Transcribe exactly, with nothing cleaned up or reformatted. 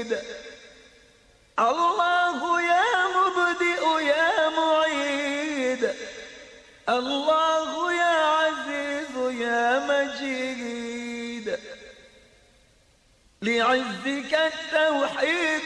الله يا مبدئ يا معيد، الله يا عزيز يا مجيد، لعزك التوحيد